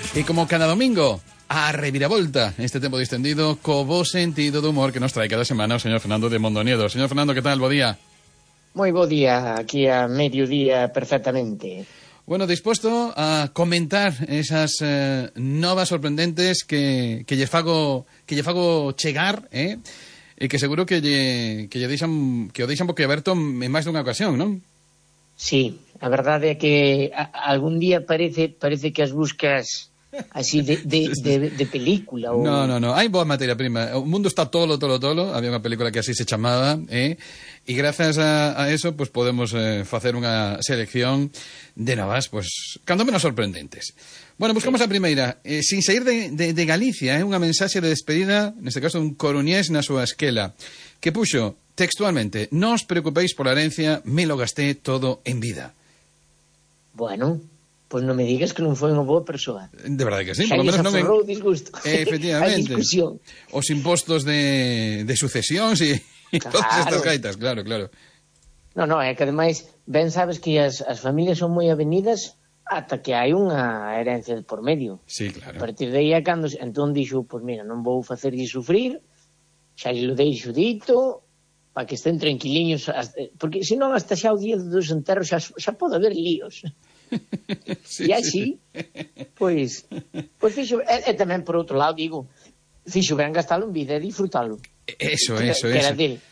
E como cada domingo, a reviravolta, este tempo distendido, co bo sentido do humor que nos trae cada semana o señor Fernando de Mondoniedo. Señor Fernando, que tal? Bo día. Moi bo día, aquí a mediodía perfectamente. Bueno, dispuesto a comentar esas novas sorprendentes que lle fago chegar, e que seguro que o deixan boquiaberto en máis dunha ocasión, non? Sí, a verdade é que algún día parece que as buscas así de película ou... No, hai boa materia prima. O mundo está tolo. Había unha película que así se chamaba, e grazas a eso pues podemos facer unha selección de novas, pues, cando menos sorprendentes. Bueno, buscamos a primeira. Sin sair de Galicia, unha mensaxe de despedida, neste caso un coruñés na súa esquela, que puxo textualmente: non os preocupéis pola herencia, me lo gasté todo en vida. Bueno, pois non me digas que non foi unha boa persoa. De verdade que sí, por lo menos non en disgusto. Efectivamente. A discusión. Os impostos de sucesións e todas estas gaitas, claro. No, é que ademais ben sabes que as familias son moi avenidas ata que hai unha herencia de por medio. Sí, claro. A partir de aí é cando entón dixo, pois mira, non vou facerlle sufrir, xa lle lo deixo dito, para que estén tranquiliños, porque senón hasta xa o día dos enterros xa pode haber líos. Sí, e así, pois fixo, e tamén por outro lado digo, fixo ben gastalo en vida e disfrutalo. Eso. Era del.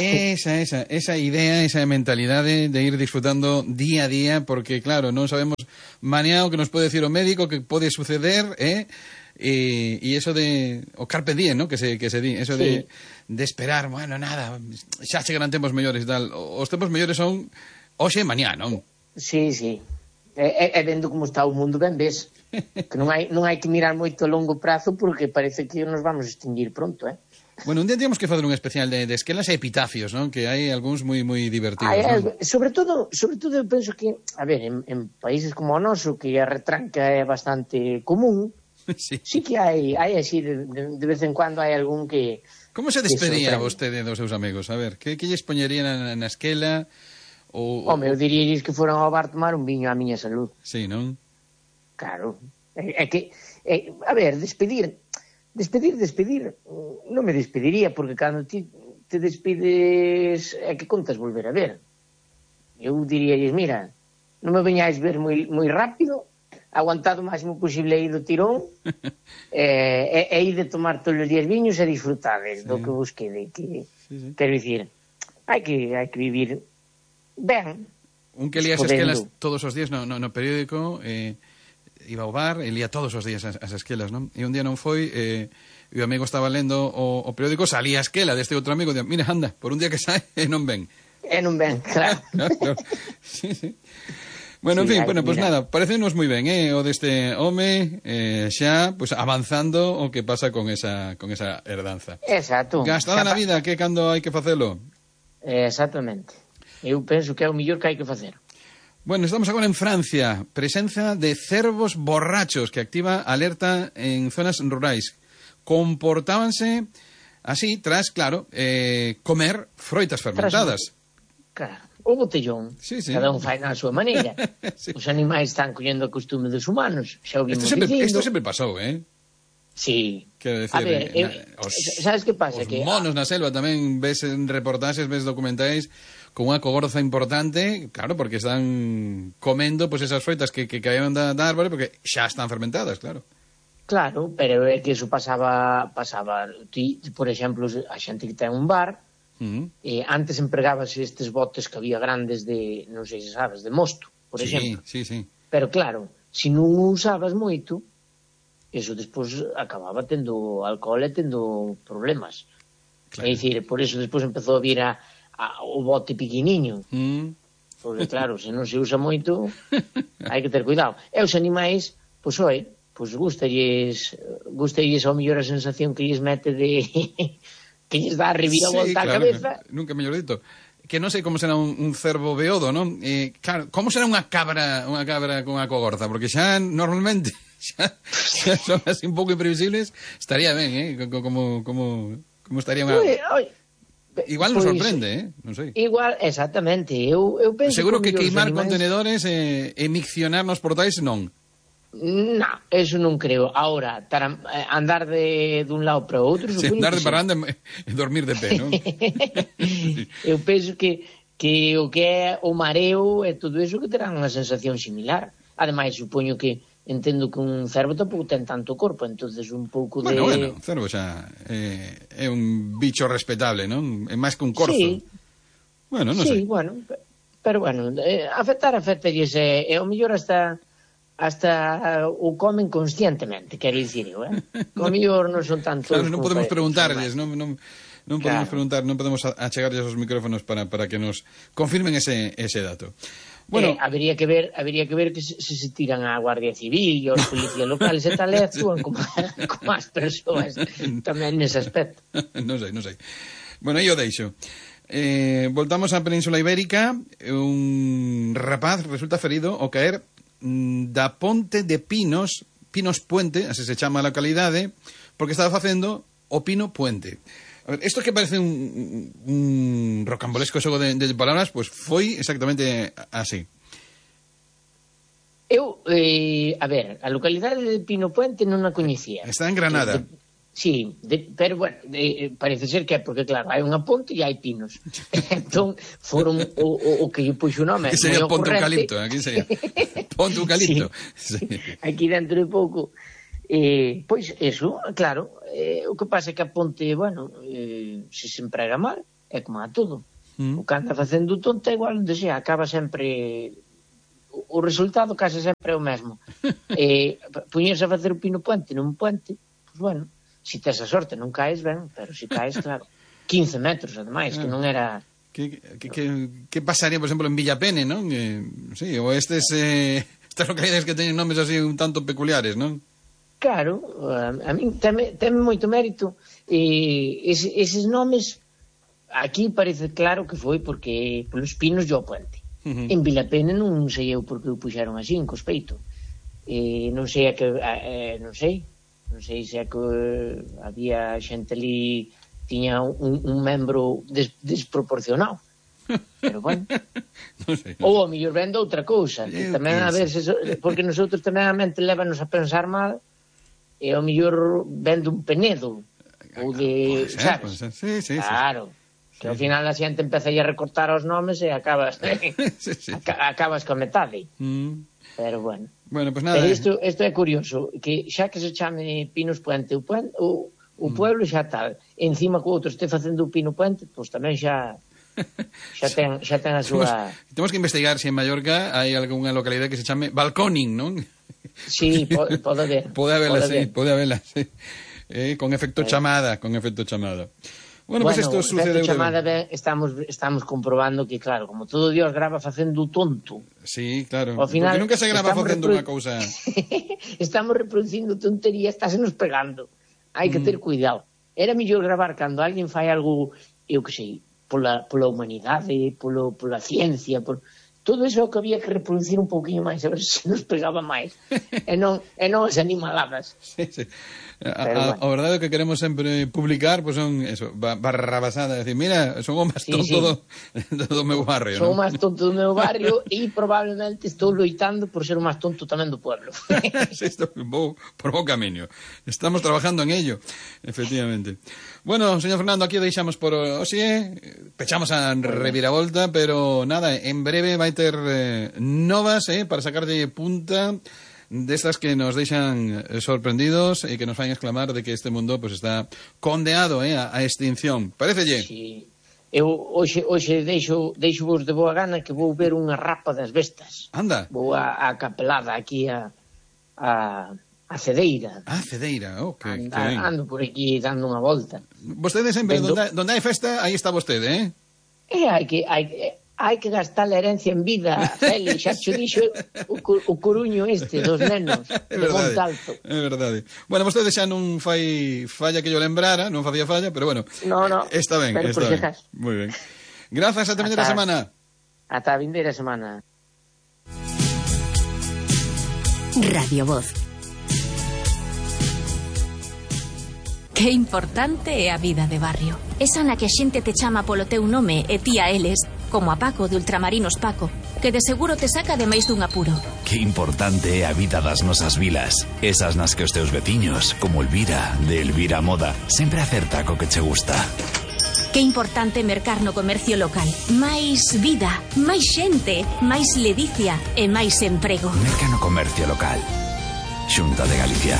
Esa idea, esa mentalidade de ir disfrutando día a día, porque claro, non sabemos mañá o que nos pode decir o médico que pode suceder, e eso de o carpe diem, ¿no? que se di, eso sí. de esperar, bueno, nada, xa chegarán tempos mellores e tal. Os tempos mellores son hoxe e mañá, non? Sí. E vendo como está o mundo, ben ves que non hai que mirar moito a longo prazo, porque parece que nos vamos a extinguir pronto, Bueno, un día temos que facer un especial de esquelas e epitafios, non? Que hai algúns moi divertidos, non? Sobre todo eu penso que, a ver, en países como o noso, que a retranca é bastante común, sí que hai así, de vez en cuando hai algún que... Como se despedía vostede dos seus amigos? A ver, que lles poñerían na esquela? Home, eu diríais que foran ao bar tomar un viño á miña salud. Sí, non? Claro. É que, a ver, despedir, non me despediría, porque cando ti te despides é que contas volver a ver. Eu diríais, mira, non me veñáis ver moi rápido, aguantado o máximo posible aí do tirón, e aí de tomar todos os días viños e disfrutades do que vos quede. Quero dicir, hai que vivir ben. Un que lía as esquelas todos os días no periódico, iba ao bar e lía todos os días as esquelas, non? E un día non foi, e o amigo estaba lendo o periódico, salía a esquela deste outro amigo, e día, mira, anda, por un día que sae e non ven. Claro. Sí. Bueno, en fin, pues nada, parecenos moi ben, o deste home, xa, pues avanzando o que pasa con esa herdanza. Exacto. Gastada na vida, que cando hai que facelo? Exactamente. Eu penso que é o mellor que hai que facer. Bueno, estamos agora en Francia. Presenza de cervos borrachos que activa alerta en zonas rurais. Comportábanse así tras, claro, comer froitas fermentadas. Claro, o botellón. Sí. Cada un fai na súa maneira. Sí. Os animais están collendo a costume dos humanos. Xa o vimos dicindo. Isto sempre pasou, Sí. Quero decir, a ver, sabes que pasa? Os monos na selva tamén ves en reportaxes, ves documentais con unha cogorza importante, claro, porque están comendo pues esas froitas que caían da árbore, porque xa están fermentadas, claro. Claro, pero é que iso pasaba, ti, por exemplo, a xente que ten un bar, antes empregábase estes botes que había grandes de, non sei se sabes, de mosto, por exemplo. Sí. Pero claro, se non o usabas moito, eso despois acababa tendo alcohol e tendo problemas. Claro. É dicir, por eso despois empezou a vir o bote pequeniño. Porque claro, se non se usa moito, hai que ter cuidado. E os animais, pois gustalles ao mellor a sensación que lles mete de que lles dá a reviravolta á cabeza. Nunca mellor dito. Que non sei como será un cervo beodo, non? Claro, como será unha cabra con a cogorza? Porque xa normalmente xa son así un pouco imprevisibles. Estaría ben, como estaría unha... Igual nos sorprende, non sei. Igual, exactamente. Eu penso seguro que queimar contenedores e miccionar nos portais non. No, eso non creo. Ahora, andar dun lado para o outro... Sí, andar de parranda e dormir de pé, non? Eu penso que o que é o mareo e todo eso que terán unha sensación similar. Ademais, supoño que entendo que un cervo tampouco ten tanto corpo, entonces un pouco de... Bueno, un cervo xa é un bicho respetable, non? É máis que un corzo. Sí. Bueno, non sei. Sí, bueno, pero bueno, afectalles e ao mellor hasta o comen conscientemente, quero dicir eu, ao mellor non son tantos... Claro, non podemos preguntarlles, non podemos preguntar, non podemos achegarlles os micrófonos para que nos confirmen ese dato. Bueno, habría que ver que se tiran a Guardia Civil e os policías locales e tal, e actúan como as persoas tamén nese aspecto. Non sei. Bueno, aí o deixo. Voltamos á Península Ibérica. Un rapaz resulta ferido ao caer da ponte de Pinos Puente, así se chama a localidade, porque estaba facendo o Pino Puente. A ver, isto que parece un rocambolesco xogo de palabras, pues foi exactamente así. Eu, a ver, a localidade de Pino Puente non a coñecía. Está en Granada. Sí, pero bueno, parece ser que é porque, claro, hai unha ponte e hai pinos. Entón, foron o que lle puxo o nome. Aquí sería ponte eucalipto, aquí sería ponte eucalipto. Sí. Aquí dentro de pouco... pois, eso, claro, o que pasa é que a ponte, bueno, se emprega mal, é como a todo. O que anda facendo tonto é igual onde sea, acaba sempre... O resultado case sempre é o mesmo. Puñerse a facer o Pino Puente nun puente, pois bueno, se tes a sorte non caes ben, pero se caes, claro, 15 metros, ademais, que non era... Que pasaría, por exemplo, en Villapene, non? Sí, ou estas localidades que teñen nomes así un tanto peculiares, non? Claro, a min teme moito mérito. Eses nomes aquí parece claro que foi porque polos pinos do puente. En Villapene non sei eu por que o puxeron así, en cospeito. Non sei non sei se é que había xente ali tiña un membro desproporcionado. Pero bueno, non sei. Ou ao mellor vendo outra cousa, que tamén a veces, porque nosotros tamén a mente levanos a pensar mal, e ao mellor vendo un penedo ou de, sabes? Sí. Claro, que ao final a xente empeza a recortar os nomes e acabas acabas coa metade. Pero bueno. Bueno, pues nada. Pero isto é curioso, que xa que se chame Pinos Puente, o pueblo xa tal, encima que o outro este facendo o Pino Puente, pois tamén xa ten a súa... Temos que investigar se en Mallorca hai algunha localidade que se chame Balconing, non? Sí, pode haber. Pode habela, sí. Con efecto chamada. Bueno, pues isto sucede... chamada ben, estamos comprobando que, claro, como todo Dios grava facendo tonto. Sí, claro. Ao final, porque nunca se grava facendo unha cousa... Estamos reproducindo tontería, estásenos pegando. Hai que ter cuidado. Era mellor gravar cando alguén fai algo, eu que sei, pola humanidade, pola ciencia, todo eso é o que había que reproducir un pouquinho máis, a ver se nos pegaba máis. E non as animaladas. Sí. A verdade é que queremos sempre publicar, pois son eso, barrabasada, decir, mira, son o máis tonto do meu barrio, son o máis tonto do meu barrio e probablemente estou loitando por ser o máis tonto tamén do pueblo. Sí, vou por bo camiño. Estamos trabajando en ello, efectivamente. Bueno, señor Fernando, aquí o deixamos por hoxe, pechamos a reviravolta, pero nada, en breve vai ter novas para sacarlle punta destas que nos deixan sorprendidos e que nos fan exclamar de que este mundo pues está condenado a extinción. Parecelle? Sí. Eu hoxe deixo vos de boa gana que vou ver unha rapa das bestas. Anda. Vou a Capelada aquí a Cedeira. Cedeira, que ben. Ando por aquí dando unha volta. Vostede sempre, donde hai festa, aí está vostede, Hai que gastar a herencia en vida, Félix, xa cho dixo o coruño dos nenos de Montalto. É verdade. Bueno, vostede xa non fai falla que yo lembrara, non facía falla, pero bueno, está ben, está ben. Moi ben. Grazas, ata a vindeira semana. Ata a vindeira semana. Radio Voz. Que importante é a vida de barrio. Esa na que a xente te chama polo teu nome e ti a eles, como a Paco de Ultramarinos Paco, que de seguro te saca de máis dun apuro. Que importante é a vida das nosas vilas. Esas nas que os teus veciños, como Elvira, de Elvira Moda, sempre acerta co que che gusta. Que importante mercar no comercio local. Máis vida, máis xente, máis ledicia e máis emprego. Merca no comercio local. Xunta de Galicia.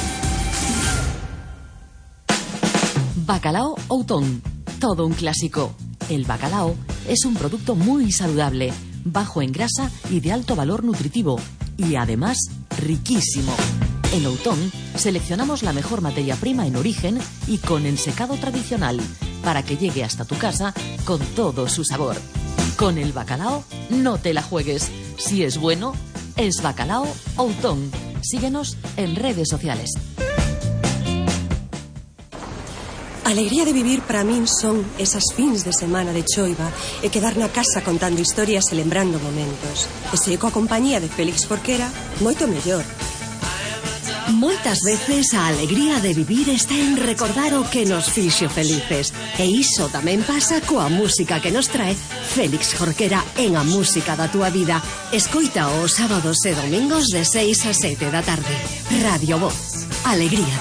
Bacalao Outón. Todo un clásico. El bacalao es un producto muy saludable, bajo en grasa y de alto valor nutritivo, y además riquísimo. En Outón seleccionamos la mejor materia prima en origen y con ensecado tradicional, para que llegue hasta tu casa con todo su sabor. Con el bacalao no te la juegues. Si es bueno, es Bacalao Outón. Síguenos en redes sociales. A alegría de vivir para min son esas fins de semana de choiva e quedar na casa contando historias e lembrando momentos. E se coa compañía de Félix Jorquera, moito mellor. Moitas veces a alegría de vivir está en recordar o que nos fixo felices. E iso tamén pasa coa música que nos trae Félix Jorquera en A Música da Túa Vida. Escoita os sábados e domingos de 6 a 7 da tarde. Radio Voz. Alegría